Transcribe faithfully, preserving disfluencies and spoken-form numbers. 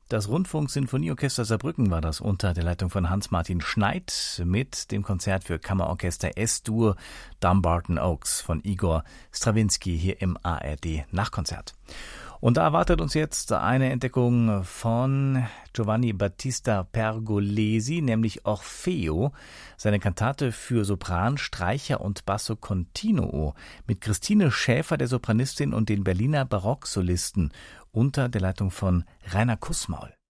Das Rundfunk-Sinfonieorchester Saarbrücken war das unter der Leitung von Hans-Martin Schneid mit dem Konzert für Kammerorchester S-Dur Dumbarton Oaks von Igor Strawinski hier im A R D Nachtkonzert. Und da erwartet uns jetzt eine Entdeckung von Giovanni Battista Pergolesi, nämlich Orfeo, seine Kantate für Sopran, Streicher und Basso Continuo mit Christine Schäfer, der Sopranistin, und den Berliner Barocksolisten unter der Leitung von Rainer Kussmaul.